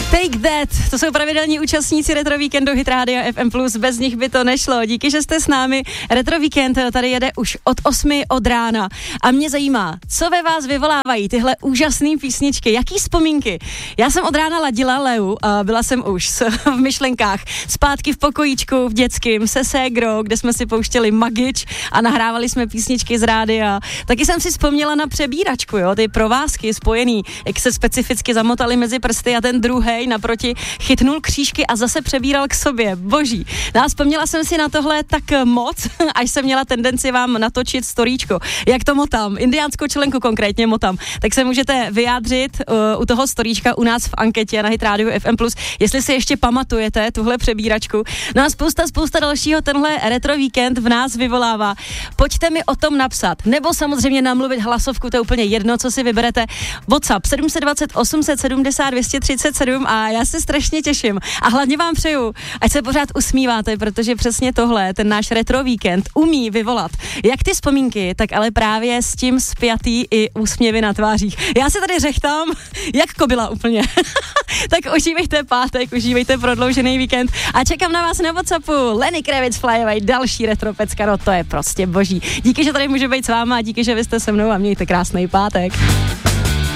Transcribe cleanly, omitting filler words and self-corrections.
Take That, to jsou pravidelní účastníci Retro Víkendu Hit Rádia FM+, bez nich by to nešlo. Díky, že jste s námi. Retro Víkend tady jede už od 8 od rána a mě zajímá, co ve vás vyvolávají tyhle úžasné písničky, jaký vzpomínky. Já jsem od rána ladila Leu a byla jsem už v myšlenkách zpátky v pokojíčku v dětským se ségrou, kde jsme si pouštěli Magič a nahrávali jsme písničky z rádia. Taky jsem si vzpomněla na přebíračku, jo, ty provázky spojený, jak se specificky zamotali mezi prsty a ten druhej naproti chytnul křížky a zase přebíral k sobě. Boží. No a vzpomněla jsem si na tohle tak moc, až jsem měla tendenci vám natočit storíčko. Jak to motám? Indiánskou čelenku konkrétně motám. Tak se můžete vyjádřit u toho storíčka u nás v anketě na Hit Radio FM+, jestli si ještě pamatujete tuhle přebíračku. No a spousta dalšího tenhle retro víkend v nás vyvolává. Pojďte mi o tom napsat, nebo samozřejmě namluvit hlasovku, to je úplně jedno, co si vyberete. WhatsApp 720 870 237 a já se strašně těším. A hlavně vám přeju, ať se pořád usmíváte, protože přesně tohle, ten náš retro víkend umí vyvolat jak ty vzpomínky, tak ale právě s tím spjatý i úsměvy na tvářích. Já se tady řechtám, jak kobila úplně. Tak užívejte pátek, užívejte prodloužený víkend a čekám na vás na WhatsAppu. Lenny Kravitz, Fly Away, další retro pecka, no to je prostě boží. Díky, že tady můžu být s váma a díky, že vy jste se mnou a mějte krásný pátek.